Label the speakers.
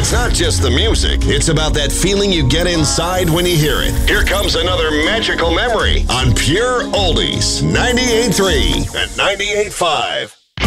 Speaker 1: It's not just the music. It's about that feeling you get inside when you hear it. Here comes another magical memory on Pure Oldies 98.3 and 98.5.